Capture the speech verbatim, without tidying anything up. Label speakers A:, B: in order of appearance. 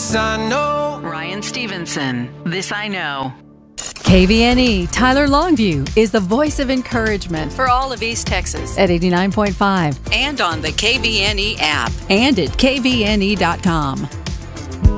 A: This I know.
B: Ryan Stevenson, This I Know.
C: K V N E, Tyler Longview, is the voice of encouragement for all of East Texas at eighty-nine point five
B: And on the K V N E app.
C: and at K V N E dot com.